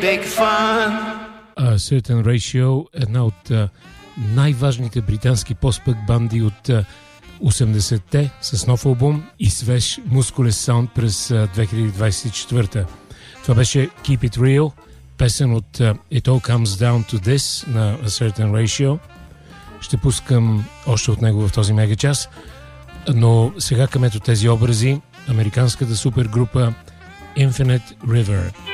Certain Ratio, една от най-важните британски постпък банди от 80-те с нов албум и свеж мускулес саунд през 2024. Това беше Keep It Real, песен от It All Comes Down to This на A Certain Ratio. Ще пускам още от него в този мегачас, но сега към ето тези образи, американската супергрупа Infinite River.